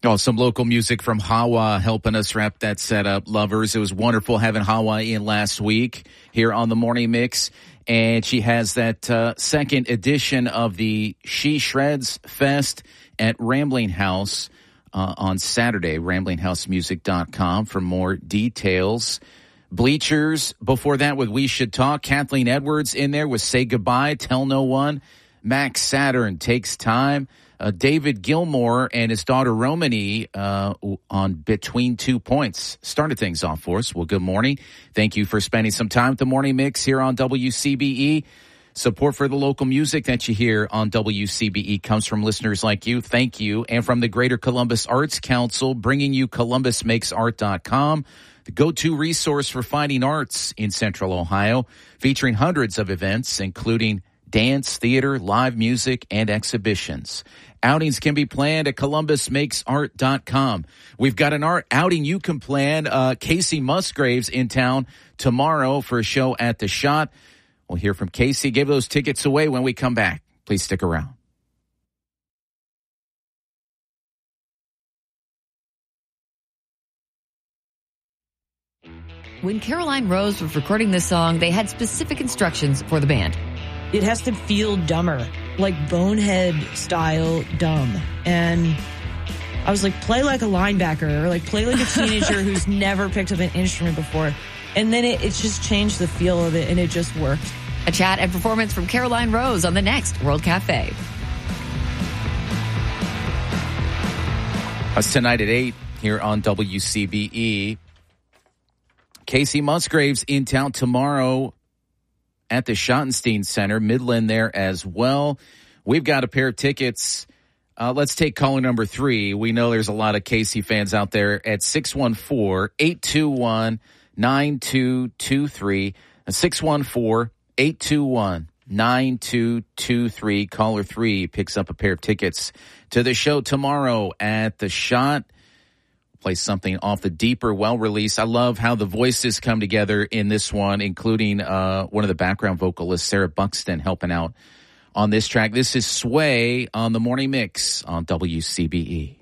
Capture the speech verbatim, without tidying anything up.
Oh, some local music from Hawa helping us wrap that set up. Lovers, it was wonderful having Hawa in last week here on the Morning Mix. And she has that uh, second edition of the She Shreds Fest at Rambling House uh, on Saturday, rambling house music dot com for more details. Bleachers, before that with We Should Talk. Kathleen Edwards in there with Say Goodbye, Tell No One. Max Saturn, Takes Time. Uh, David Gilmour and his daughter Romany uh, on Between Two Points started things off for us. Well, good morning. Thank you for spending some time with the Morning Mix here on W C B E. Support for the local music that you hear on W C B E comes from listeners like you. Thank you. And from the Greater Columbus Arts Council, bringing you columbus makes art dot com, the go-to resource for finding arts in Central Ohio, featuring hundreds of events, including dance, theater, live music, and exhibitions. Outings can be planned at columbus makes art dot com. We've got an art outing you can plan. Uh, Casey Musgraves in town tomorrow for a show at The Shot. We'll hear from Casey. Give those tickets away when we come back. Please stick around. When Caroline Rose was recording this song, they had specific instructions for the band. It has to feel dumber, like Bonehead style dumb. And I was like, play like a linebacker, or like play like a teenager who's never picked up an instrument before. And then it, it's just changed the feel of it, and it just worked. A chat and performance from Caroline Rose on the next World Cafe. That's tonight at eight here on W C B E. Casey Musgraves in town tomorrow at the Schottenstein Center, Midland there as well. We've got a pair of tickets. Uh, let's take caller number three. We know there's a lot of Casey fans out there at six one four, eight two one, nine two two three. six one four, eight two one, nine two two three. Caller three picks up a pair of tickets to the show tomorrow at the Shot. Play something off the Deeper Well release. I love how the voices come together in this one, including uh, one of the background vocalists, Sarah Buxton, helping out on this track. This is Sway on the Morning Mix on W C B E.